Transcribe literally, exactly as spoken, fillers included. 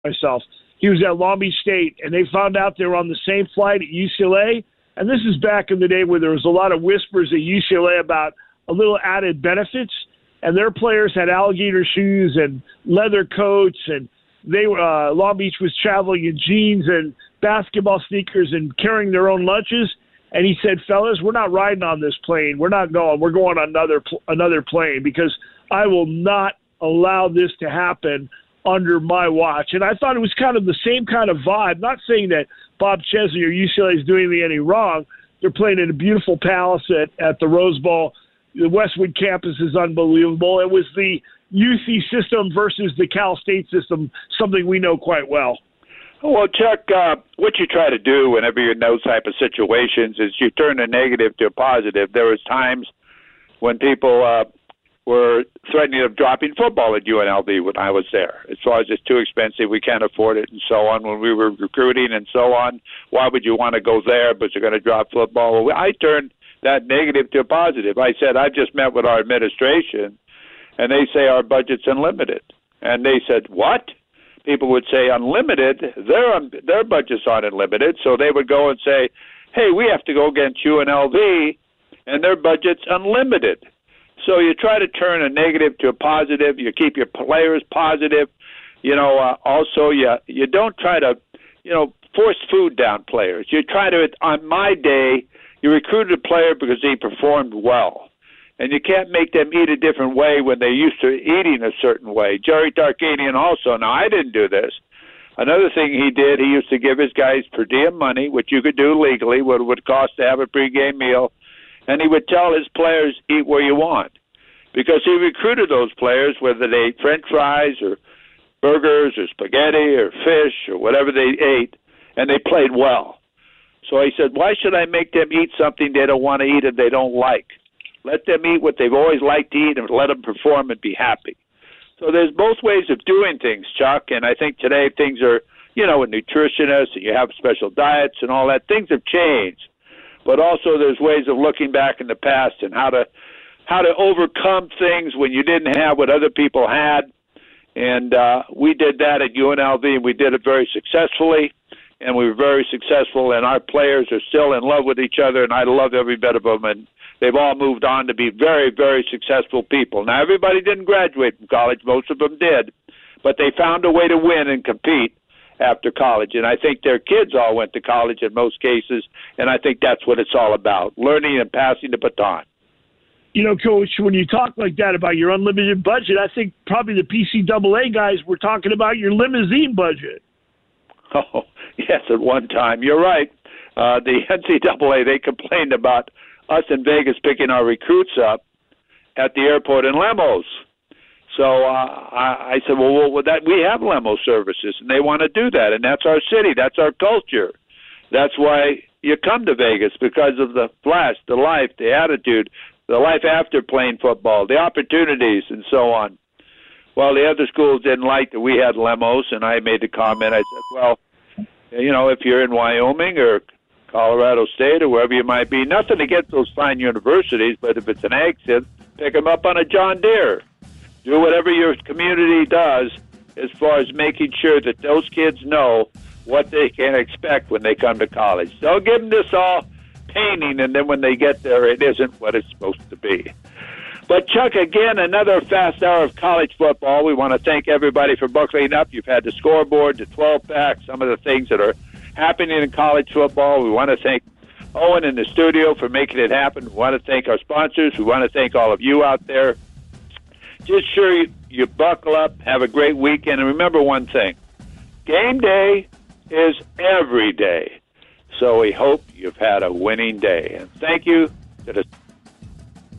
myself. He was at Long Beach State, and they found out they were on the same flight at U C L A. And this is back in the day where there was a lot of whispers at U C L A about a little added benefits. And their players had alligator shoes and leather coats, and they uh, Long Beach was traveling in jeans and basketball sneakers and carrying their own lunches. And he said, fellas, we're not riding on this plane. We're not going. We're going on another another plane because I will not allow this to happen under my watch. And I thought it was kind of the same kind of vibe. Not saying that Bob Chesley or U C L A is doing me any wrong. They're playing in a beautiful palace at, at the Rose Bowl. The Westwood campus is unbelievable. It was the U C system versus the Cal State system, something we know quite well. Well, Chuck, uh, what you try to do whenever you're in those type of situations is you turn a negative to a positive. There was times when people uh, were threatening of dropping football at U N L V when I was there. As far as it's too expensive, we can't afford it, and so on. When we were recruiting and so on, why would you want to go there, but you're going to drop football? Well, I turned that negative to a positive. I said, I've just met with our administration, and they say our budget's unlimited. And they said, what? People would say unlimited. Their um, their budget's aren't unlimited. So they would go and say, hey, we have to go against U N L V, and their budget's unlimited. So you try to turn a negative to a positive. You keep your players positive. You know, uh, also you you don't try to, you know, force food down players. You try to, on my day, you recruited a player because he performed well. And you can't make them eat a different way when they're used to eating a certain way. Jerry Tarkanian also. Now, I didn't do this. Another thing he did, he used to give his guys per diem money, which you could do legally, what it would cost to have a pregame meal. And he would tell his players, eat where you want. Because he recruited those players, whether they ate French fries or burgers or spaghetti or fish or whatever they ate, and they played well. So he said, why should I make them eat something they don't want to eat and they don't like? Let them eat what they've always liked to eat and let them perform and be happy. So there's both ways of doing things, Chuck, and I think today things are, you know, with nutritionists and you have special diets and all that, things have changed. But also there's ways of looking back in the past and how to how to overcome things when you didn't have what other people had. And uh, we did that at U N L V, and we did it very successfully. And we were very successful, and our players are still in love with each other, and I love every bit of them. And they've all moved on to be very, very successful people. Now, everybody didn't graduate from college. Most of them did. But they found a way to win and compete after college. And I think their kids all went to college in most cases, and I think that's what it's all about, learning and passing the baton. You know, Coach, when you talk like that about your unlimited budget, I think probably the P C double A guys were talking about your limousine budget. Oh, yes, at one time. You're right. Uh, the N C double A, they complained about us in Vegas picking our recruits up at the airport in limos. So uh, I, I said, well, well, that we have limo services, and they want to do that, and that's our city. That's our culture. That's why you come to Vegas, because of the flash, the life, the attitude, the life after playing football, the opportunities, and so on. Well, the other schools didn't like that we had limos, and I made the comment. I said, well, you know, if you're in Wyoming or Colorado State or wherever you might be, nothing against those fine universities, but if it's an exit, pick them up on a John Deere. Do whatever your community does as far as making sure that those kids know what they can expect when they come to college. Don't give them this all painting, and then when they get there, it isn't what it's supposed to be. But, Chuck, again, another fast hour of college football. We want to thank everybody for buckling up. You've had the scoreboard, the twelve-pack, some of the things that are happening in college football. We want to thank Owen in the studio for making it happen. We want to thank our sponsors. We want to thank all of you out there. Just sure you, you buckle up, have a great weekend, and remember one thing. Game day is every day. So we hope you've had a winning day. And thank you